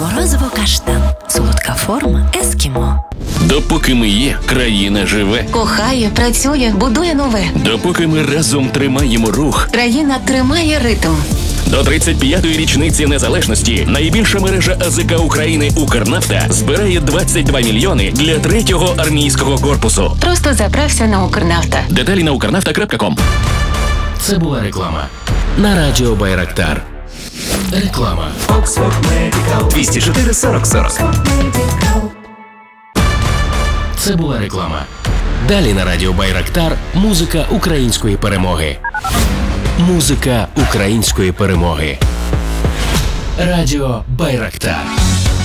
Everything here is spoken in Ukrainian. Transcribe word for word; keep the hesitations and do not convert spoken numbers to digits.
Морозиво каштан. Солодка форма ескімо. Допоки ми є, країна живе. Кохає, працює, будує нове. Допоки ми разом тримаємо рух. Країна тримає ритм. До тридцять п'ятої річниці незалежності найбільша мережа АЗК України «Укрнафта» збирає двадцять два мільйони для третього армійського корпусу. Просто заправся на Укрнафта. Деталі на укрнафта крапка ком. Це була реклама на радіо Байрактар. Реклама. Oxford Medical. двісті чотири сорок сорок. Це була реклама. Далі на радіо Байрактар музика української перемоги. Музика української перемоги. Радіо Байрактар.